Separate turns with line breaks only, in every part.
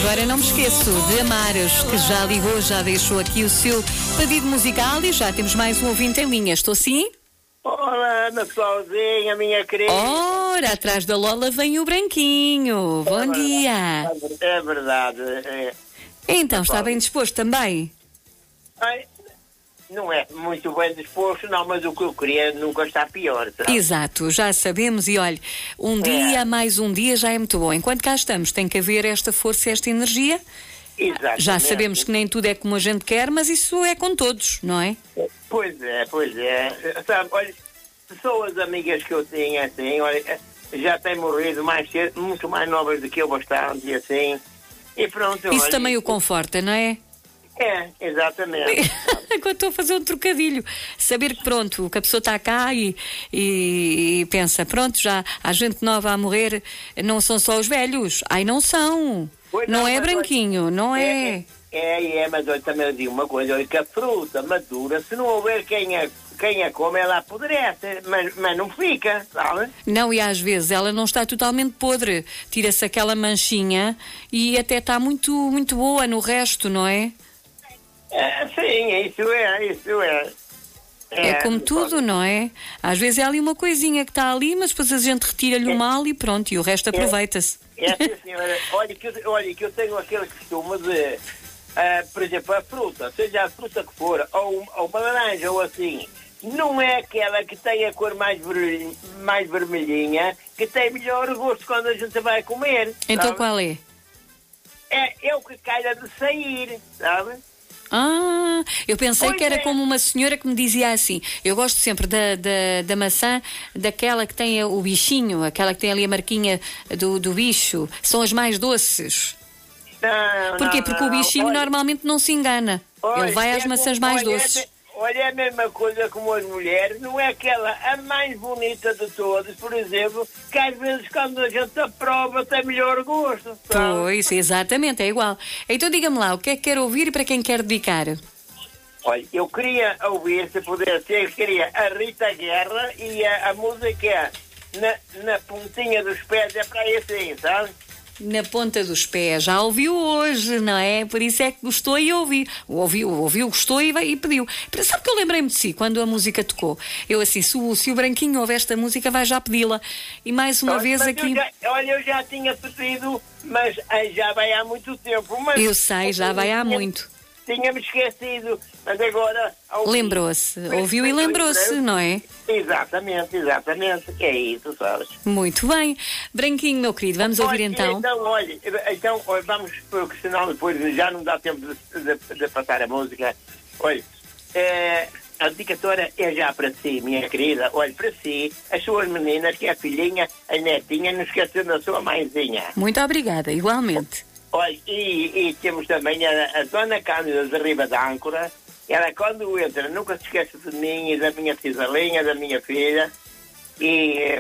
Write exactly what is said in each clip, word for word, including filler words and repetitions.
agora não me esqueço de Amaras, que já ligou, já deixou aqui o seu pedido musical e já temos mais um ouvinte em linha. Estou sim?
Olá, Ana Claudinha, minha querida.
Ora, atrás da Lola vem o Branquinho. Bom
é
dia.
É verdade. É.
Então, está bem disposto também?
Ai, não é muito bem disposto, não, mas o que eu queria nunca está pior. Sabe?
Exato, já sabemos. E olha, um
É.
dia, mais um dia já é muito bom. Enquanto cá estamos, tem que haver esta força e esta energia.
Exatamente.
Já sabemos que nem tudo é como a gente quer, mas isso é com todos, não é?
Pois é, pois é. Sabe, olha, pessoas amigas que eu tinha, assim, olha, já têm morrido mais cedo, muito mais novas do que eu bastante, e assim. E pronto,
Isso
olha,
também o conforta, não é?
É, exatamente.
Agora estou a fazer um trocadilho. Saber que pronto, que a pessoa está cá e, e, e pensa, pronto, já há gente nova a morrer, não são só os velhos. Ai, não são.
Pois
não,
não,
é
mas
Branquinho,
olha,
não é.
É, é, é, mas eu também digo uma coisa, olha, que a fruta madura, se não houver quem a, quem a come, ela apodrece, mas, mas não fica, sabe?
Não, e às vezes ela não está totalmente podre. Tira-se aquela manchinha e até está muito, muito boa no resto, não é?
É, sim, isso é, isso é.
É, como tudo, não é? Às vezes é ali uma coisinha que está ali, mas depois a gente retira-lhe o mal e pronto, e o resto aproveita-se.
É, sim, senhora. Olha que, eu, olha que eu tenho aquele costume de, ah, por exemplo, a fruta, seja a fruta que for, ou, ou uma laranja ou assim, não é aquela que tem a cor mais, vermelhinha, mais vermelhinha que tem melhor gosto quando a gente vai comer.
Então
sabe?
qual é?
É, é o que calha de sair, sabe?
Ah, eu pensei
Pois
que era
é.
como uma senhora que me dizia assim. Eu gosto sempre da, da, da maçã, daquela que tem o bichinho, aquela que tem ali a marquinha do, do bicho. São as mais doces.
Não,
Porquê?
não,
Porque o
não.
bichinho
Olha,
normalmente não se engana.
olha,
Ele vai às
é
maçãs
como-
mais
olha,
doces.
é- Olha, é a mesma coisa como as mulheres, não é aquela a mais bonita de todas, por exemplo, que às vezes quando a gente aprova tem melhor gosto. sabe?
Pois, exatamente, é igual. Então diga-me lá, o que é que quer ouvir e para quem quer dedicar?
Olha, eu queria ouvir, se pudesse ser, eu queria a Rita Guerra e a, a música na, na pontinha dos pés, é para aí assim, sabe?
Na ponta dos pés, já ouviu hoje, não é? Por isso é que gostou e ouviu. Ouviu, ouviu, gostou e, veio- e pediu. Sabe que eu lembrei-me de si quando a música tocou? Eu assim, se o, se o Branquinho ouve esta música, vai já pedi-la. E mais uma
Olha,
vez
mas
aqui.
eu já- olha, eu já tinha pedido, mas ah, já vai há muito tempo. Mas,
Eu sei, já vai há
tinha-
muito.
Tinha-me esquecido, mas agora... ouvi.
Lembrou-se,
Mas-
ouviu e
mas
lembrou-se,
lembrei.
não é?
Exatamente, exatamente. É isso, sabes?
Muito bem. Branquinho, meu querido, vamos ouvir
Olha,
então.
Então, olha, então olha, vamos, porque senão depois já não dá tempo de, de- de passar a música. Olha, eh, a dedicatória é já para si, minha querida. Olha, para si, as suas meninas, que é a filhinha, a netinha, não esquecendo da sua mãezinha.
Muito obrigada, igualmente.
Olha, e, e temos também a, a dona Cândida de Riba da Âncora. Ela, quando entra, nunca se esquece de mim e da minha cisalinha, da minha filha. E,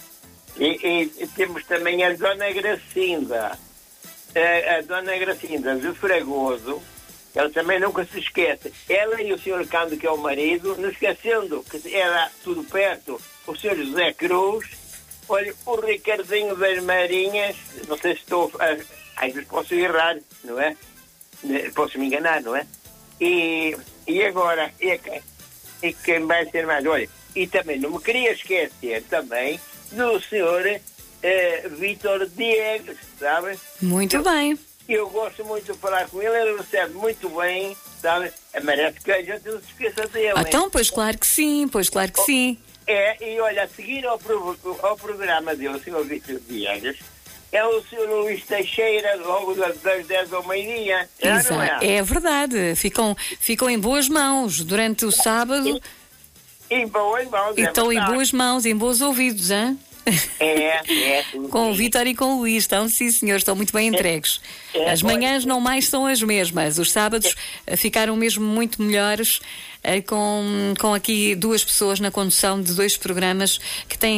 e, e temos também a dona Gracinda. A, a dona Gracinda de Fragoso. Ela também nunca se esquece. Ela e o senhor Cândido, que é o marido, não esquecendo que era tudo perto, o senhor José Cruz. Olha, o Ricardinho das Marinhas. Não sei se estou... a, às vezes posso errar, não é? Posso me enganar, não é? E, e agora, e, quem- e quem vai ser mais? Olha, e também não me queria esquecer também do senhor eh, Vítor Diegues, sabe?
Muito bem.
Eu gosto muito de falar com ele, ele recebe muito bem, sabe? Merece que a gente não se esqueça dele. hein?
Então, pois claro que sim, pois claro que sim.
É, e olha, a seguir ao, pro- ao programa dele, o senhor Vítor Diegues, é o senhor Luís Teixeira, logo das, das dez ao meio-dia. É, não
Exato.
é?
É verdade. Ficam, ficam em boas mãos durante o sábado.
Em boas mãos,
E
é
estão em
verdade.
boas mãos, em bons ouvidos, hein?
É, é. tudo
Com o
bem.
Vítor e com o Luís, estão sim senhor, estão muito bem entregues.
é,
As
olha,
manhãs não mais são as mesmas, os sábados eh, ficaram mesmo muito melhores, eh, com, com aqui duas pessoas na condução de dois programas que têm